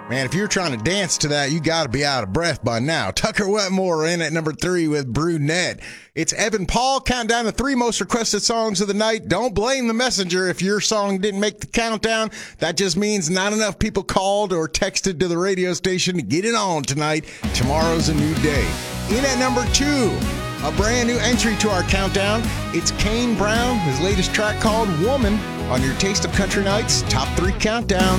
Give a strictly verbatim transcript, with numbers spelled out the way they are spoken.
Man, if you're trying to dance to that, you got to be out of breath by now. Tucker Wetmore in at number three with Brunette. It's Evan Paul counting down the three most requested songs of the night. Don't blame the messenger if your song didn't make the countdown. That just means not enough people called or texted to the radio station to get it on tonight. Tomorrow's a new day. In at number two, a brand new entry to our countdown. It's Kane Brown, his latest track called Woman, on your Taste of Country Nights Top three Countdown.